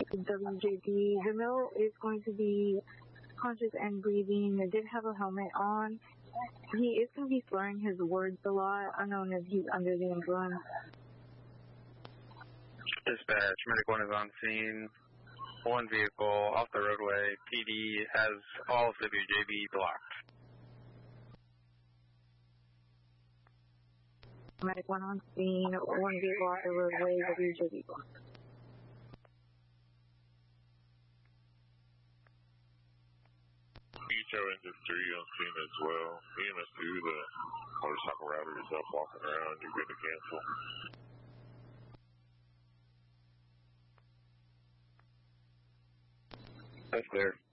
WJB, Jamil is going to be conscious and breathing. He did have a helmet on. He is going to be slurring his words a lot, unknown if he's under the influence. Dispatch, Medic 1 is on scene. One vehicle off the roadway. PD has all of WJB blocked. Medic 1 on scene. One vehicle off the roadway. WJB blocked. Engine 3 on scene as well. EMS2, the motorcycle rider is up walking around. You're good to cancel. That's there.